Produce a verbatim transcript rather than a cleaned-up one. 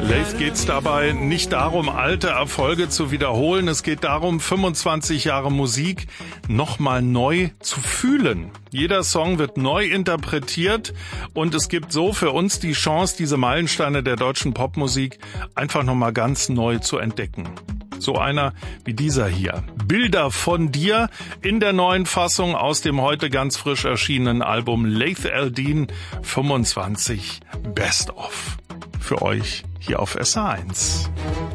Laith geht's dabei nicht darum, alte Erfolge zu wiederholen. Es geht darum, fünfundzwanzig Jahre Musik nochmal neu zu fühlen. Jeder Song wird neu interpretiert und es gibt so für uns die Chance, diese Meilensteine der deutschen Popmusik einfach nochmal ganz neu zu entdecken. So einer wie dieser hier. Bilder von dir in der neuen Fassung aus dem heute ganz frisch erschienenen Album Laith Al-Deen fünfundzwanzig Best of. Für euch hier auf S R eins.